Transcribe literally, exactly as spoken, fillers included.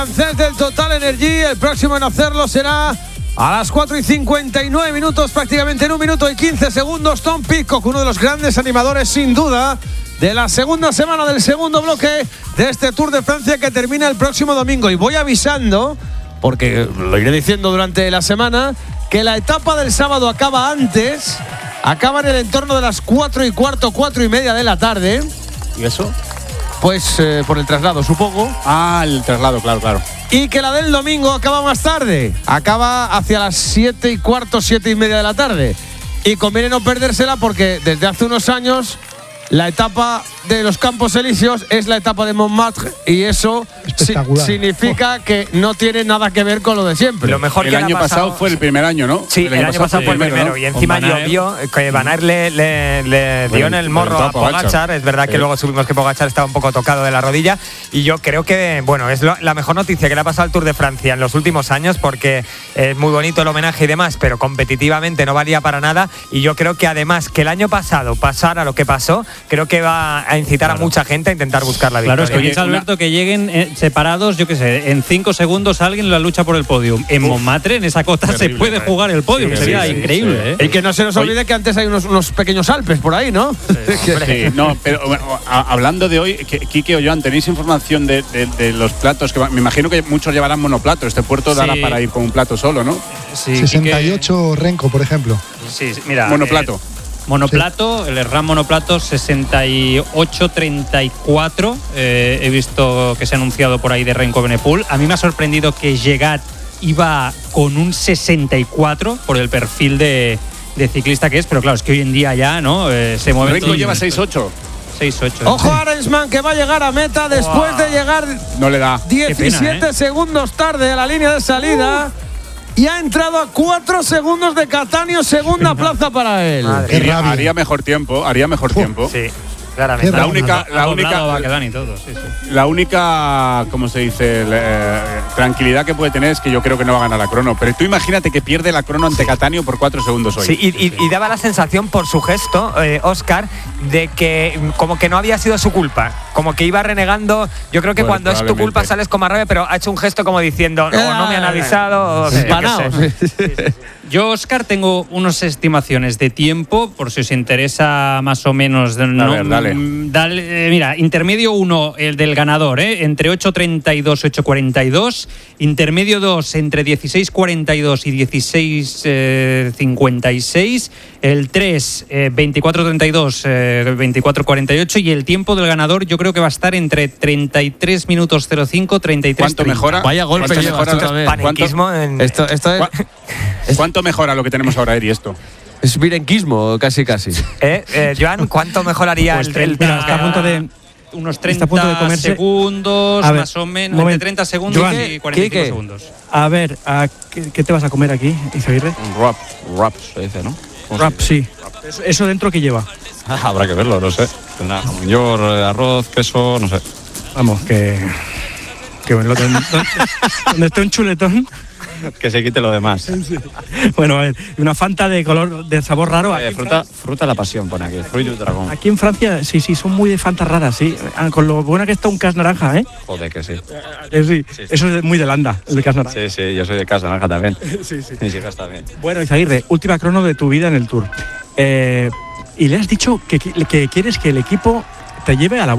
Francés del Total Energy, el próximo en hacerlo será a las cuatro y cincuenta y nueve minutos, prácticamente en un minuto y quince segundos. Tom Pidcock, uno de los grandes animadores sin duda de la segunda semana del segundo bloque de este Tour de Francia que termina el próximo domingo. Y voy avisando, porque lo iré diciendo durante la semana, que la etapa del sábado acaba antes, acaba en el entorno de las cuatro y cuarto, cuatro y media de la tarde. ¿Y eso? Pues eh, por el traslado, supongo. Ah, el traslado, claro, claro. Y que la del domingo acaba más tarde. Acaba hacia las siete y cuarto, siete y media de la tarde. Y conviene no perdérsela porque desde hace unos años la etapa de los Campos Elíseos es la etapa de Montmartre y eso si, significa que no tiene nada que ver con lo de siempre. Lo mejor el que año pasado, pasado fue el primer año, ¿no? Sí, el, el año, año pasado fue el primero, primero ¿no? Y encima llovió, que Van Aert le, le, le dio en el morro a Pogačar. Es verdad que sí. Luego supimos que Pogačar estaba un poco tocado de la rodilla y yo creo que, bueno, es lo, la mejor noticia que le ha pasado al Tour de Francia en los últimos años porque es muy bonito el homenaje y demás, pero competitivamente no valía para nada y yo creo que además que el año pasado pasara lo que pasó, creo que va a incitar claro. a mucha gente a intentar buscar la victoria. Claro, es que piensa, Alberto, que lleguen eh, separados, yo qué sé, en cinco segundos alguien la lucha por el podio. En Uf, Montmartre, en esa cota, terrible, se puede eh. jugar el podio, sí, que sería sí, increíble. Sí, sí. ¿eh? Y que no se nos olvide Oye. que antes hay unos, unos pequeños Alpes por ahí, ¿no? Sí, sí, no, pero bueno, hablando de hoy, Quique o Joan, ¿tenéis información de, de, de los platos? Que me imagino que muchos llevarán monoplato. Este puerto dará sí. para ir con un plato solo, ¿no? Sí, sesenta y ocho Quique... Renko, por ejemplo. Sí, mira. Monoplato. Eh, Monoplato, sí. el RAM monoplato sesenta y ocho treinta y cuatro. Eh, he visto que se ha anunciado por ahí de Renko Evenepoel. A mí me ha sorprendido que Llegat iba con un sesenta y cuatro por el perfil de, de ciclista que es, pero claro, es que hoy en día ya no eh, se mueve. Renko lleva seis ocho. seis ocho. Ojo a Arensman que va a llegar a meta después wow. de llegar no le da. diecisiete pena, ¿eh? segundos tarde a la línea de salida. Uh. Y ha entrado a cuatro segundos de Catania, segunda plaza para él. Haría, haría mejor tiempo, haría mejor uh, tiempo. Sí, claramente. La única, la única, y todo, sí, sí. la única, ¿cómo se dice? Eh, tranquilidad que puede tener es que yo creo que no va a ganar la crono. Pero tú imagínate que pierde la crono ante sí. Catania por cuatro segundos hoy. Sí, y, y, y daba la sensación por su gesto, eh, Óscar, de que como que no había sido su culpa. Como que iba renegando. Yo creo que pues cuando es tu culpa sales con más rabia, pero ha hecho un gesto como diciendo, no, no me han avisado. O sea, sí, sí, sí. Yo, Óscar, tengo unas estimaciones de tiempo, por si os interesa más o menos. A no, ver, dale. dale. Mira, intermedio uno, el del ganador, ¿eh? entre ocho treinta y dos y ocho cuarenta y dos. Intermedio dos, entre dieciséis cuarenta y dos y dieciséis cincuenta y seis. El tres, eh, veinticuatro treinta y dos, eh, veinticuatro cuarenta y ocho. Y el tiempo del ganador yo creo que va a estar entre treinta y tres minutos cero cinco, treinta y tres ¿Cuánto treinta. mejora? Vaya golpe lleva otra vez. Paniquismo en... Esto, esto es... ¿Cuánto mejora lo que tenemos ahora, Eri, esto? Es virenquismo, casi, casi. ¿Eh? Eh, Joan, ¿cuánto mejoraría pues el treinta, el está a punto de unos treinta punto de comerse. segundos, ver, más o menos, entre treinta segundos Joan, y cuarenta y cinco segundos. A ver, ¿a qué, ¿qué te vas a comer aquí, Izaguirre? Un wrap, wrap se dice, ¿no? Wrap, sí. Eso, ¿Eso dentro qué lleva? Ah, habrá que verlo, no sé. Tendrá jamón, arroz, queso, no sé. Vamos, que... que bueno, donde, donde esté un chuletón... Que se quite lo demás. Sí. Bueno, a ver, una Fanta de color, de sabor raro. Eh, fruta, fruta la pasión pone aquí, fruit du dragón. Aquí en Francia, sí, sí, son muy de Fantas raras, sí. Con lo buena que está un cas naranja, ¿eh? Joder, que sí. Eh, sí. sí, sí. Eso es muy de Landa, el de cas naranja. Sí, sí, yo soy de cas naranja también. sí, sí. Mis hijas también. Bueno, Izaguirre, última crono de tu vida en el Tour. Eh, y le has dicho que, que quieres que el equipo te lleve a la